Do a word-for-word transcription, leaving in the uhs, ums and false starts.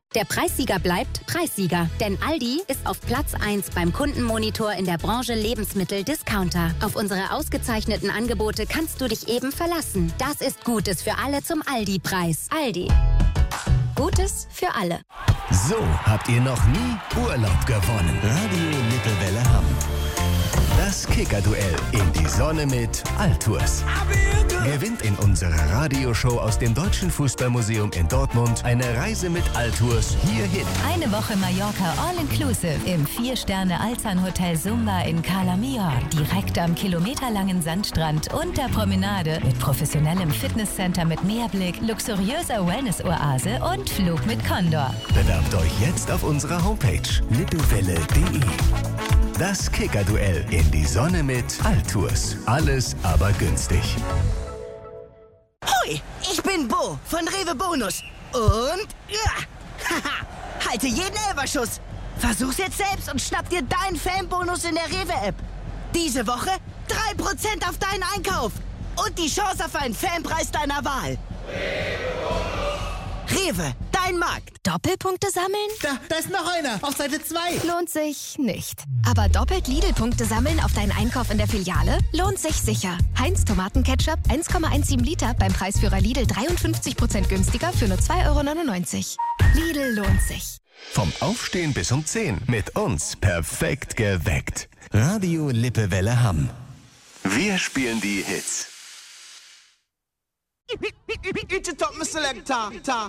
Der Preissieger bleibt Preissieger, denn Aldi ist auf Platz eins beim Kundenmonitor in der Branche Lebensmittel-Discounter. Auf unsere ausgezeichneten Angebote kannst du dich eben verlassen. Das ist Gutes für alle zum Aldi-Preis. Aldi. Gutes für alle. So habt ihr noch nie Urlaub gewonnen. Radio Lippewelle Hamm. Das Kicker-Duell in die Sonne mit Altours. Gewinnt in unserer Radioshow aus dem Deutschen Fußballmuseum in Dortmund eine Reise mit Altours hierhin. Eine Woche Mallorca All-Inclusive im vier-Sterne-Alzan-Hotel Sumba in Cala Major. Direkt am kilometerlangen Sandstrand und der Promenade mit professionellem Fitnesscenter mit Meerblick, luxuriöser Wellness-Oase und Flug mit Condor. Bewerbt euch jetzt auf unserer Homepage lippewelle punkt de. Das Kicker-Duell in die Sonne mit Altours. Alles aber günstig. Hoi, ich bin Bo von Rewe Bonus. Und ja, haha, halte jeden Elferschuss. Versuch's jetzt selbst und schnapp dir deinen Fanbonus in der Rewe-App. Diese Woche drei Prozent auf deinen Einkauf. Und die Chance auf einen Fanpreis deiner Wahl. Rewe, dein Markt. Doppelpunkte sammeln? Da, da ist noch einer. Auf Seite zwei. Lohnt sich nicht. Aber doppelt Lidl-Punkte sammeln auf deinen Einkauf in der Filiale? Lohnt sich sicher. Heinz Tomatenketchup eins Komma siebzehn Liter beim Preisführer Lidl dreiundfünfzig Prozent günstiger für nur zwei Euro neunundneunzig. Lidl lohnt sich. Vom Aufstehen bis um zehn mit uns perfekt geweckt. Radio Lippewelle Hamm. Wir spielen die Hits. It's a top, Mister Selector.